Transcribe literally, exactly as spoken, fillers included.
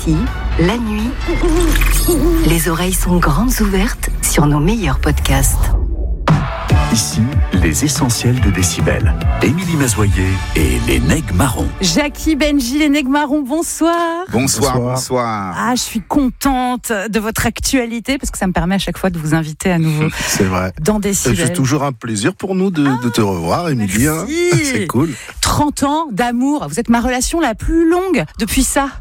Ici, la nuit, les oreilles sont grandes ouvertes sur nos meilleurs podcasts. Ici, les essentiels de Décibel. Émilie Mazoyer et les Nègres Marrons. Jackie, Benji, les Nègres Marrons, bonsoir. Bonsoir, bonsoir, bonsoir. Ah, je suis contente de votre actualité parce que ça me permet à chaque fois de vous inviter à nouveau. C'est vrai. Dans Décibel. C'est toujours un plaisir pour nous de, ah, de te revoir, Émilie. Hein. C'est cool. trente ans d'amour. Vous êtes ma relation la plus longue depuis ça.